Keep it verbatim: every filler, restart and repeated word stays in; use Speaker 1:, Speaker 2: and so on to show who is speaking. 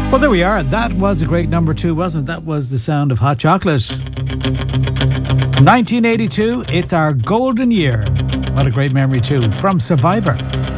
Speaker 1: Well, there we are. That was a great number two, wasn't it? That was the sound of Hot Chocolate. nineteen eighty-two, it's our golden year. What a great memory too, from Survivor.